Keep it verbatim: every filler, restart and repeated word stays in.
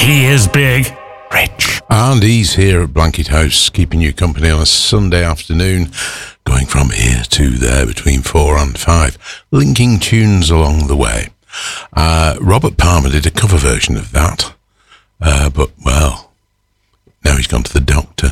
He is big, rich. And he's here at Blanket House, keeping you company on a Sunday afternoon, going from here to there between four and five, linking tunes along the way. Uh, Robert Palmer did a cover version of that, uh, but, well, now he's gone to the doctor.